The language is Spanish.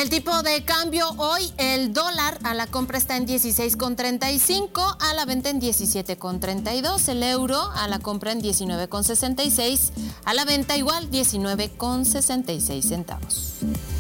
el tipo de cambio, hoy el dólar a la compra está en 16,35, a la venta en 17,32, el euro a la compra en 19,66, a la venta igual 19,66 centavos.